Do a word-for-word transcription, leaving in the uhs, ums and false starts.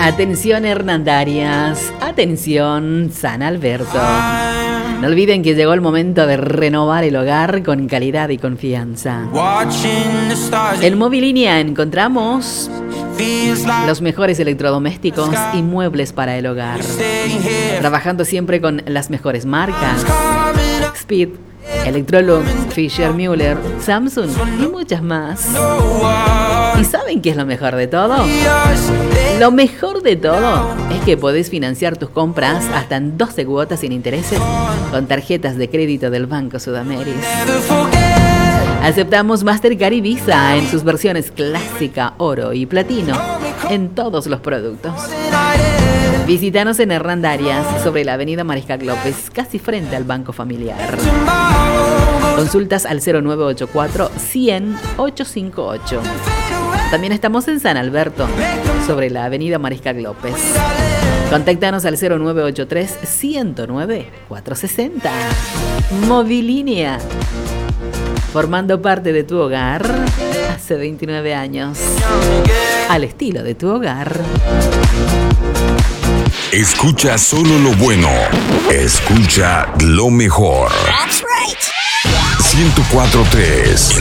Atención Hernandarias, atención San Alberto. No olviden que llegó el momento de renovar el hogar con calidad y confianza. En Movilínea encontramos los mejores electrodomésticos y muebles para el hogar. Trabajando siempre con las mejores marcas: Speed, Electrolux, Fisher Müller, Samsung y muchas más. ¿Y saben qué es lo mejor de todo? Lo mejor de todo es que podés financiar tus compras hasta en doce cuotas sin intereses con tarjetas de crédito del Banco Sudameris. Aceptamos Mastercard y Visa en sus versiones clásica, oro y platino en todos los productos. Visítanos en Hernandarias, sobre la avenida Mariscal López, casi frente al Banco Familiar. Consultas al cero nueve ocho cuatro, cien, ochocientos cincuenta y ocho. También estamos en San Alberto, sobre la avenida Mariscal López. Contáctanos al cero nueve ocho tres, ciento nueve, cuatrocientos sesenta. Movilínea, formando parte de tu hogar hace veintinueve años, al estilo de tu hogar. Escucha solo lo bueno. Escucha lo mejor. ciento cuatro punto tres